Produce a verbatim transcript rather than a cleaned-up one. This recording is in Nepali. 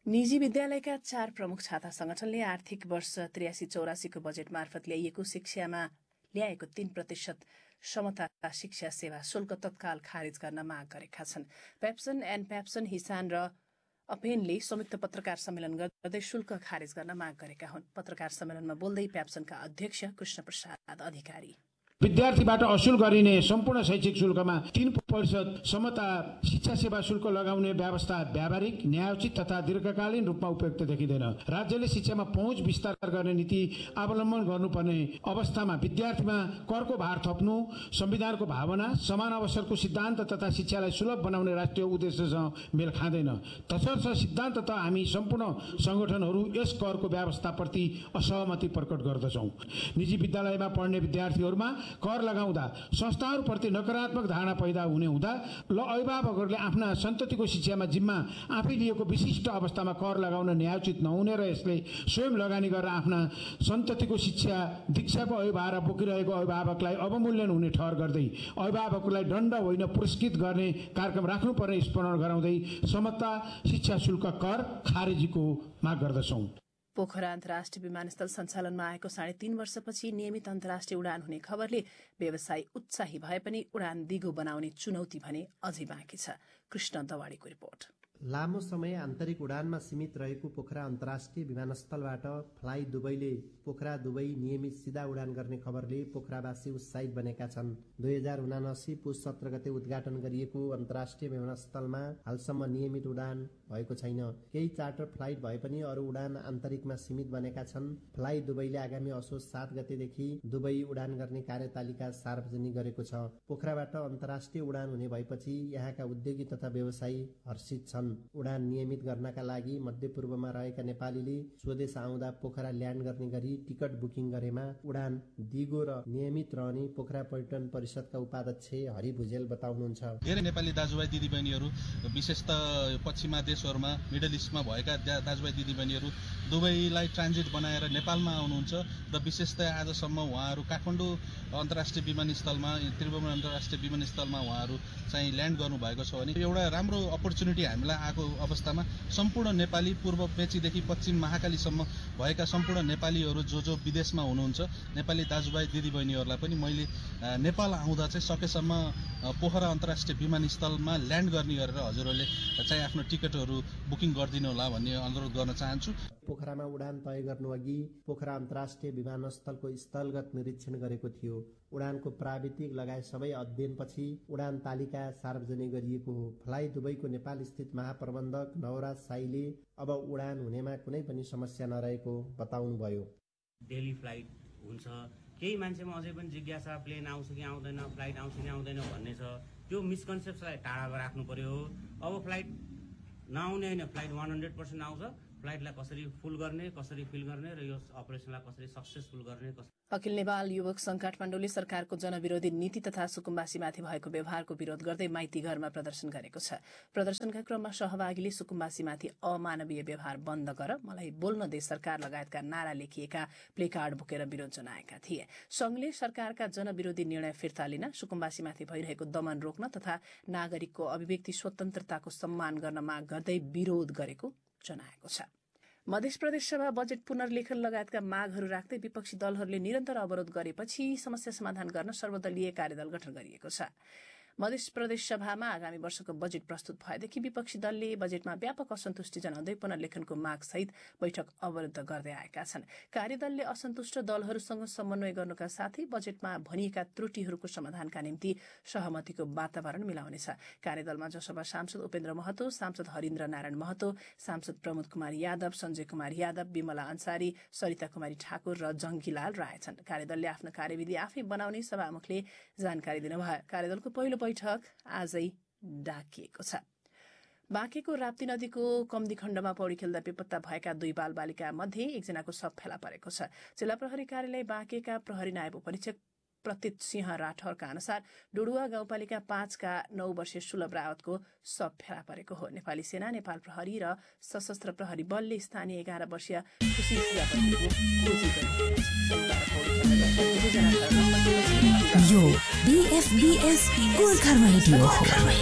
निजी विद्यालयका चार प्रमुख छात्र संगठनले आर्थिक वर्ष त्रियासी चौरासीको बजेट मार्फत ल्याइएको शिक्षामा ल्याएको तीन प्रतिशत समता शिक्षा सेवा शुल्क तत्काल खारेज गर्न माग गरेका छन्। पेप्सन एन्ड पेप्सन हिसान र अपेनले संयुक्त पत्रकार सम्मेलन गर्दै शुल्क खारेज गर्न माग गरेका हुन्। पत्रकार सम्मेलनमा बोल्दै पेप्सनका अध्यक्ष कृष्ण प्रसाद अधिकारी विद्यार्थीबाट असुल गरिने सम्पूर्ण शैक्षिक शुल्कमा तीन प्रतिशत समता शिक्षा सेवा शुल्क लगाउने व्यवस्था व्यावहारिक, न्यायोचित तथा दीर्घकालीन रूपमा उपयुक्त देखिँदैन। राज्यले शिक्षामा पहुँच विस्तार गर्ने नीति अवलम्बन गर्नुपर्ने अवस्थामा विद्यार्थीमा करको भार थप्नु संविधानको भावना, समान अवसरको सिद्धान्त तथा शिक्षालाई सुलभ बनाउने राष्ट्रिय उद्देश्यसँग मेल खाँदैन। तसर्थ सिद्धान्त त हामी सम्पूर्ण संगठनहरू यस करको व्यवस्थाप्रति असहमति प्रकट गर्दछौँ। निजी विद्यालयमा पढ्ने विद्यार्थीहरूमा कर लगाउँदा संस्थाहरूप्रति नकारात्मक धारणा पैदा हुने हुँदा ल अभिभावकहरूले आफ्ना सन्ततिको शिक्षामा जिम्मा आफै लिएको विशिष्ट अवस्थामा कर लगाउन न्यायोचित नहुने र यसले स्वयं लगानी गरेर आफ्ना सन्ततिको शिक्षा दीक्षाको अभिभार बोकिरहेको अभिभावकलाई अवमूल्यन हुने ठहर गर्दै अभिभावकलाई दण्ड होइन पुरस्कृत गर्ने कार्यक्रम राख्नुपर्ने स्मरण गराउँदै समता शिक्षा शुल्क कर खारेजीको माग गर्दछौँ। पोखरा अन्तर्राष्ट्रिय विमानस्थल सञ्चालनमा आएको साढे तीन वर्षपछि नियमित अन्तर्राष्ट्रिय उडान हुने खबरले व्यवसायी उत्साही भए पनि उडान दिगो बनाउने चुनौती भने अझै बाँकी छ। कृष्ण दवाडीको रिपोर्ट। लामो समय आन्तरिक उडानमा सीमित रहेको पोखरा अन्तर्राष्ट्रिय विमानस्थलबाट फ्लाइ दुबईले पोखरा दुबई नियमित सिधा उडान गर्ने खबरले पोखरावासी उत्साहित बनेका छन्। दुई हजार उनासी पुस सत्र गते उद्घाटन गरिएको अन्तर्राष्ट्रिय विमानस्थलमा हालसम्म नियमित उडान भएको छैन। केही चार्टर फ्लाइट भए पनि अरू उडान आन्तरिकमा सीमित बनेका छन्। फ्लाइ दुबईले आगामी असोज सात गतेदेखि दुबई उडान गर्ने कार्यतालिका सार्वजनिक गरेको छ। पोखराबाट अन्तर्राष्ट्रिय उडान हुने भएपछि यहाँका उद्योगी तथा व्यवसायी हर्षित छन्। उडान नियमित गर्नका लागि मध्यपूर्वमा रहेका नेपालीले स्वदेश आउँदा पोखरा ल्यान्ड गर्ने गरी टिकट बुकिङ गरेमा उडान दिगो र नियमित रहने पोखरा पर्यटन परिषदका उपाध्यक्ष हरि भुजेल बताउनुहुन्छ। धेरै नेपाली दाजुभाइ दिदीबहिनीहरू विशेष त पश्चिमा देशहरूमा मिडल इस्टमा भएका दाजुभाइ दिदीबहिनीहरू दुबईलाई ट्रान्जिट बनाएर नेपालमा आउनुहुन्छ र विशेषतः आजसम्म उहाँहरू काठमाडौँ अन्तर्राष्ट्रिय विमानस्थलमा त्रिभुवन अन्तर्राष्ट्रिय विमानस्थलमा उहाँहरू चाहिँ ल्यान्ड गर्नुभएको छ भने एउटा राम्रो अपर्च्युनिटी हामीलाई आएको अवस्थामा सम्पूर्ण नेपाली पूर्व मेचीदेखि पश्चिम महाकालीसम्म भएका सम्पूर्ण नेपालीहरू जो जो विदेशमा हुनुहुन्छ नेपाली दाजुभाइ दिदीबहिनीहरूलाई पनि मैले नेपाल आउँदा चाहिँ सकेसम्म पोखरा अन्तर्राष्ट्रिय विमानस्थलमा ल्यान्ड गर्ने गरेर हजुरहरूले चाहिँ आफ्नो टिकटहरू बुकिङ गरिदिनु होला भन्ने अनुरोध गर्न चाहन्छु। पोखरामा उडान तय गर्नु अघि पोखरा अन्तर्राष्ट्रिय विमानस्थलको स्थलगत निरीक्षण गरेको थियो। उडानको प्राविधिक लगायत सबै अध्ययनपछि उडान तालिका सार्वजनिक गरिएको हो। फ्लाइ दुबईको नेपाल स्थित महाप्रबन्धक नवराज साईले अब उडान हुनेमा कुनै पनि समस्या नरहेको बताउनुभयो। डेली फ्लाइट हुन्छ, केही मान्छेमा अझै पनि जिज्ञासा प्लेन आउँछ कि आउँदैन, फ्लाइट आउँछ कि आउँदैन भन्ने छ। त्यो मिसकन्सेप्टलाई टाढा राख्नु पर्यो। अब फ्लाइट नआउने होइन, फ्लाइट वान हन्ड्रेड पर्सेन्ट आउँछ। फ्लाइटलाई कसरी फुल गर्ने, कसरी फिल गर्ने र यो अपरेसनलाई कसरी सक्सेसफुल गर्ने। अखिल नेपाल युवक संघ काठमाडौँले सरकारको जनविरोधी नीति तथा सुकुम्बासीमाथि भएको व्यवहारको विरोध गर्दै माइती घरमा प्रदर्शन गरेको छ। प्रदर्शनका क्रममा सहभागीले सुकुम्बासीमाथि अमानवीय व्यवहार बन्द गर, मलाई बोल्न दे सरकार लगायतका नारा लेखिएका प्लेकार्ड बोकेर विरोध जनाएका थिए। संघले सरकारका जनविरोधी निर्णय फिर्ता लिन, सुकुम्बासीमाथि भइरहेको दमन रोक्न तथा नागरिकको अभिव्यक्ति स्वतन्त्रताको सम्मान गर्न माग गर्दै विरोध गरेको जनाएको छ। मध्य प्रदेश सभा बजेट पुनर्लेखन लगायतका मागहरू राख्दै विपक्षी दलहरूले निरन्तर अवरोध गरेपछि समस्या समाधान गर्न सर्वदलीय कार्यदल गठन गरिएको छ। मध्य प्रदेश सभामा आगामी वर्षको बजेट प्रस्तुत भएदेखि विपक्षी दलले बजेटमा व्यापक असन्तुष्टि जनाउँदै पुनर्लेखनको मागसहित बैठक अवरुद्ध गर्दै आएका छन्। कार्यदलले असन्तुष्ट दलहरूसँग समन्वय गर्नुका साथै बजेटमा भनिएका त्रुटिहरूको समाधानका निम्ति सहमतिको वातावरण मिलाउनेछ। कार्यदलमा जसपा सांसद उपेन्द्र महतो, सांसद हरिन्द्र नारायण महतो, सांसद प्रमोद कुमार यादव, संजय कुमार यादव, विमला अन्सारी, सरिता कुमारी ठाकुर र जंगीलाल रहेछन्। कार्यदलले आफ्नो कार्यविधि आफै बनाउने सभामुखले जानकारी दिनुभयो। कार्यदलको पहिलो बैठक आजै डाकिएको छ। बाँकेको राप्ती नदीको कम्दी खण्डमा पौडी खेल्दा बेपत्ता भएका दुई बाल बालिका मध्ये एकजनाको शव फेला परेको छ। जिल्ला प्रहरी कार्यालय बाँकेका प्रहरी नायब उपरीक्षक प्रतीत सिंह राठौरका अनुसार डुडुवा गाउँपालिका पाँचका नौ वर्षीय सुलभ रावतको शव फेला परेको हो। नेपाली सेना, नेपाल प्रहरी र सशस्त्र प्रहरी बलले स्थानीय एघार वर्षीय खुशी सिंहको खोजी यो बीएफबीएस गोर्खा रेडियो हो।